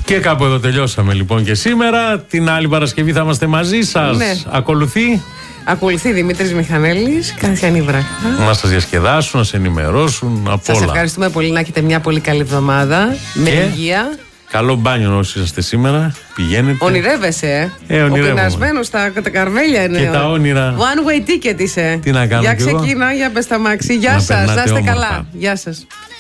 Και κάπου εδώ τελειώσαμε λοιπόν και σήμερα. Την άλλη Παρασκευή θα είμαστε μαζί σας. Ναι. Ακολουθεί Δημήτρης Μιχανέλης, Καθιανή Βράχα. Να σας διασκεδάσουν, να σε ενημερώσουν από όλα. Σας ευχαριστούμε πολύ, να έχετε μια πολύ καλή εβδομάδα. Με υγεία. Καλό μπάνιο όσοι είστε σήμερα. Πηγαίνετε. Ονειρεύεσαι, Ο πεινασμένος στα καρβέλια είναι. Και τα όνειρα. One way ticket είσαι. Τι να κάνω. Για ξεκίνα, για πες τα μάξι. Γεια σας, να είστε καλά. Γεια σας.